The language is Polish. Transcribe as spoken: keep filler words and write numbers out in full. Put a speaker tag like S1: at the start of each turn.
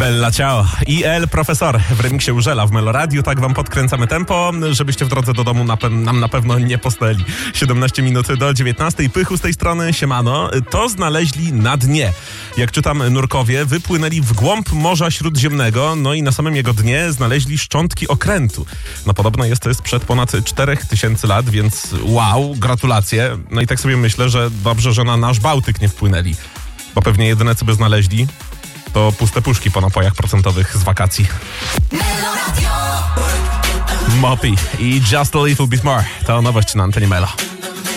S1: Bella ciao. I El Profesor w remiksie Urzela w Meloradiu. Tak wam podkręcamy tempo, żebyście w drodze do domu na pe- nam na pewno nie postali. siedemnaście minut do dziewiętnastej. Pychu z tej strony, siemano. To znaleźli na dnie. Jak czytam, nurkowie wypłynęli w głąb Morza Śródziemnego, no i na samym jego dnie znaleźli szczątki okrętu. No podobno jest to sprzed ponad czterech tysięcy lat, więc wow, gratulacje. No i tak sobie myślę, że dobrze, że na nasz Bałtyk nie wpłynęli, bo pewnie jedyne, co by znaleźli, to puste puszki po napojach procentowych z wakacji. Mopi i Just a Little Bit More to nowość na antenie Melo.